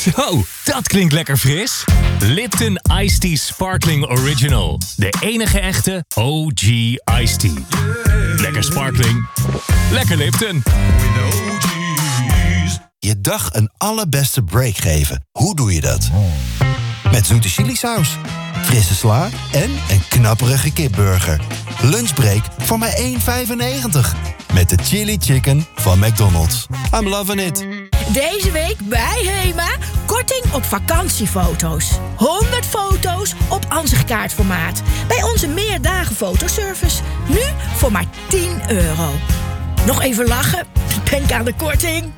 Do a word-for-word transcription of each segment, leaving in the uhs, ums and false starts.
Zo, dat klinkt lekker fris. Lipton Iced Tea Sparkling Original. De enige echte O G Iced Tea. Lekker sparkling. Lekker Lipton. Je dag een allerbeste break geven. Hoe doe je dat? Met zoete chilisaus, frisse sla en een knapperige kipburger. Lunchbreak voor maar één vijfennegentig. Met de chili chicken van McDonald's. I'm loving it. Deze week bij Hema. Korting op vakantiefoto's. honderd foto's op ansichtkaartformaat. Bij onze meerdagen fotoservice. Nu voor maar tien euro. Nog even lachen? Denk aan de korting.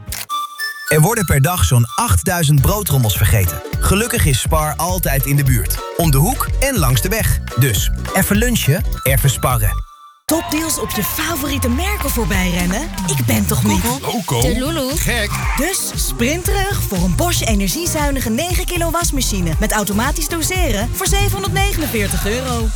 Er worden per dag zo'n achtduizend broodrommels vergeten. Gelukkig is Spar altijd in de buurt. Om de hoek en langs de weg. Dus, even lunchen, even sparren. Topdeals op je favoriete merken voorbij rennen? Ik ben toch niet... Coco. De Lulu. Gek. Dus sprint terug voor een Bosch energiezuinige negen kilo wasmachine... met automatisch doseren voor zevenhonderdnegenenveertig euro.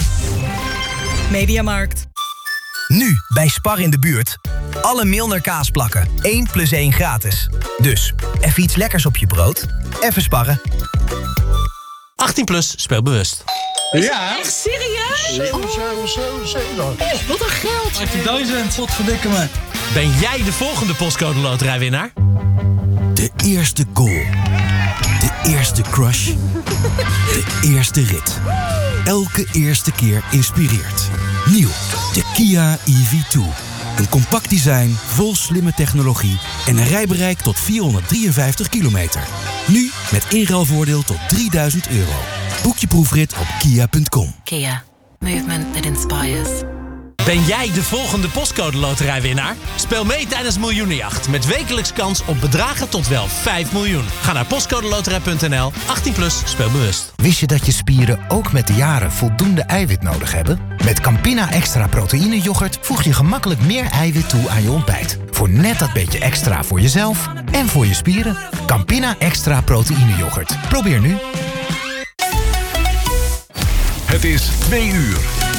Mediamarkt. Nu, bij Spar in de buurt. Alle Milner kaasplakken. één plus één gratis. Dus, even iets lekkers op je brood. Even sparren. achttien plus, speel bewust. Ja. Echt serieus? zeven, zeven, zeven, zeven. Wat een geld. achttien.000, wat verdikken me. Ben jij de volgende postcode loterijwinnaar? De eerste goal. De eerste crush. De eerste rit. Elke eerste keer inspireert. Nieuw, de Kia E V twee. Een compact design, vol slimme technologie en een rijbereik tot vierhonderddrieënvijftig kilometer. Nu met inruilvoordeel tot drieduizend euro. Boek je proefrit op kia punt com. Kia. Movement that inspires. Ben jij de volgende postcode loterijwinnaar? Speel mee tijdens Miljoenenjacht met wekelijks kans op bedragen tot wel vijf miljoen. Ga naar postcodeloterij punt n l. achttien plus, speel bewust. Wist je dat je spieren ook met de jaren voldoende eiwit nodig hebben? Met Campina Extra Proteïne Yoghurt voeg je gemakkelijk meer eiwit toe aan je ontbijt. Voor net dat beetje extra voor jezelf en voor je spieren. Campina Extra Proteïne Yoghurt. Probeer nu. Het is twee uur.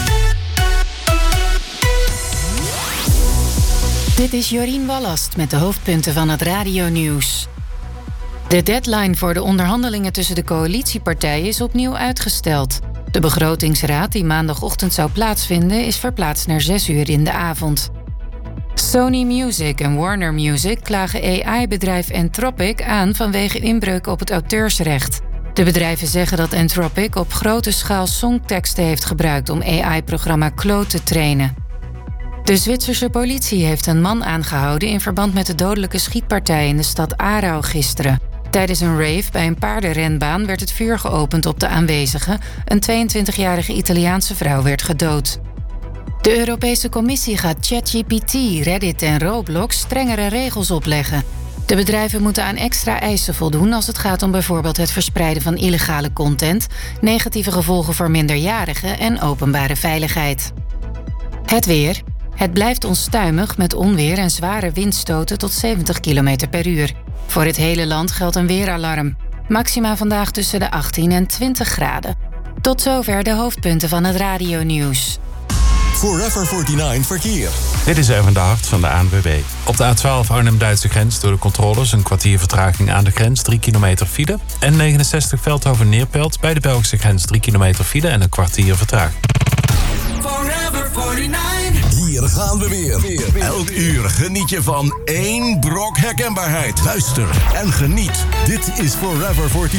Dit is Jorien Wallast met de hoofdpunten van het radionieuws. De deadline voor de onderhandelingen tussen de coalitiepartijen is opnieuw uitgesteld. De begrotingsraad die maandagochtend zou plaatsvinden is verplaatst naar zes uur in de avond. Sony Music en Warner Music klagen A I-bedrijf Anthropic aan vanwege inbreuk op het auteursrecht. De bedrijven zeggen dat Anthropic op grote schaal songteksten heeft gebruikt om A I-programma Claude te trainen. De Zwitserse politie heeft een man aangehouden in verband met de dodelijke schietpartij in de stad Aarau gisteren. Tijdens een rave bij een paardenrenbaan werd het vuur geopend op de aanwezigen. Een tweeëntwintigjarige Italiaanse vrouw werd gedood. De Europese Commissie gaat ChatGPT, Reddit en Roblox strengere regels opleggen. De bedrijven moeten aan extra eisen voldoen als het gaat om bijvoorbeeld het verspreiden van illegale content, negatieve gevolgen voor minderjarigen en openbare veiligheid. Het weer. Het blijft onstuimig met onweer en zware windstoten tot zeventig kilometer per uur. Voor het hele land geldt een weeralarm. Maxima vandaag tussen de achttien en twintig graden. Tot zover de hoofdpunten van het radionieuws. Forever negenenveertig verkeer. Dit is Erwin de Hart van de A N W B. Op de A twaalf Arnhem-Duitse grens door de controles een kwartier vertraging aan de grens, drie kilometer file. En negenenzestig Veldhoven-Neerpelt bij de Belgische grens, drie kilometer file en een kwartier vertraging. Forever negenenveertig. Hier gaan we weer. weer. Elk uur geniet je van één brok herkenbaarheid. Luister en geniet. Dit is Forever negenenveertig.